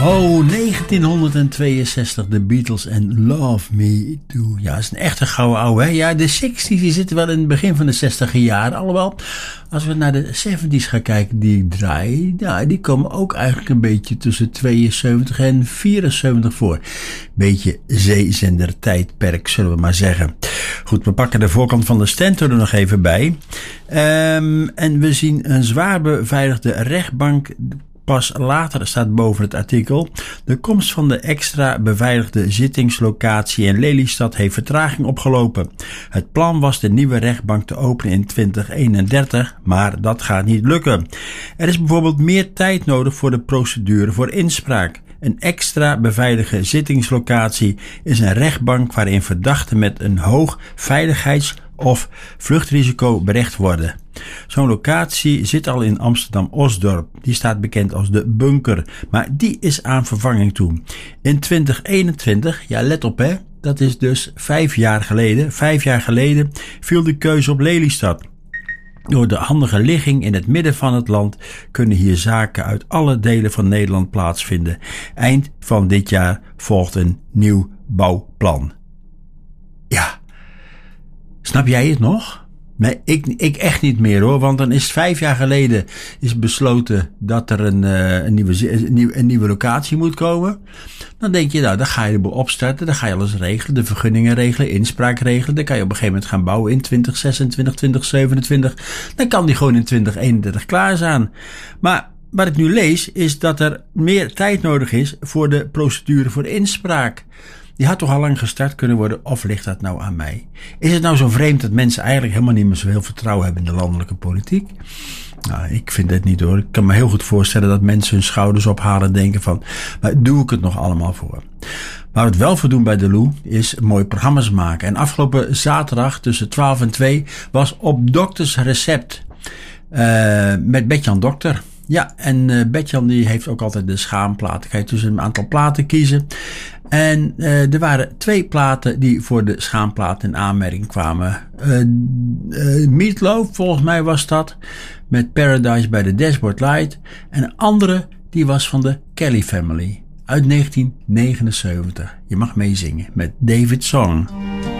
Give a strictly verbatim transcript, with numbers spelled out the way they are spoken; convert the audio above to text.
Oh, negentienhonderdtweeënzestig, de Beatles en Love Me Do. Ja, dat is een echte gouden ouwe, hè? Ja, de zestig's die zitten wel in het begin van de zestiger jaren. Alhoewel, als we naar de zeventig's gaan kijken, die ik draai, ja, die komen ook eigenlijk een beetje tussen tweeënzeventig en vierenzeventig voor. Beetje zeezender tijdperk, zullen we maar zeggen. Goed, we pakken de voorkant van de Stentor er nog even bij. Um, en we zien een zwaar beveiligde rechtbank. Pas later staat boven het artikel: de komst van de extra beveiligde zittingslocatie in Lelystad heeft vertraging opgelopen. Het plan was de nieuwe rechtbank te openen in twintig eenendertig, maar dat gaat niet lukken. Er is bijvoorbeeld meer tijd nodig voor de procedure voor inspraak. Een extra beveiligde zittingslocatie is een rechtbank waarin verdachten met een hoog veiligheids- of vluchtrisico berecht worden. Zo'n locatie zit al in Amsterdam-Osdorp. Die staat bekend als de Bunker, maar die is aan vervanging toe. In twintig eenentwintig, ja let op hè, dat is dus vijf jaar geleden, vijf jaar geleden viel de keuze op Lelystad. Door de handige ligging in het midden van het land kunnen hier zaken uit alle delen van Nederland plaatsvinden. Eind van dit jaar volgt een nieuw bouwplan. Ja, snap jij het nog? Nee, ik, ik echt niet meer hoor, want dan is vijf jaar geleden is besloten dat er een, uh, een, nieuwe, een, nieuwe, een nieuwe locatie moet komen. Dan denk je, nou, dan ga je de boel opstarten, dan ga je alles regelen, de vergunningen regelen, inspraak regelen. Dan kan je op een gegeven moment gaan bouwen in twintig zesentwintig, twintig zevenentwintig. Dan kan die gewoon in twintig eenendertig klaar zijn. Maar wat ik nu lees is dat er meer tijd nodig is voor de procedure voor inspraak. Die had toch al lang gestart kunnen worden, of ligt dat nou aan mij? Is het nou zo vreemd dat mensen eigenlijk helemaal niet meer zoveel vertrouwen hebben in de landelijke politiek? Nou, ik vind het niet hoor. Ik kan me heel goed voorstellen dat mensen hun schouders ophalen en denken van, maar doe ik het nog allemaal voor? Waar we het wel voor doen bij de Lou is mooie programma's maken. En afgelopen zaterdag tussen twaalf en twee was Op Dokters Recept uh, met Betjan Dokter. Ja, en uh, Betjan die heeft ook altijd de schaamplaten. Ga je tussen een aantal platen kiezen. En uh, er waren twee platen die voor de schaamplaat in aanmerking kwamen. Uh, uh, Meatloaf, volgens mij was dat, met Paradise by the Dashboard Light. En een andere, die was van de Kelly Family uit negentien negenenzeventig. Je mag meezingen met David Song.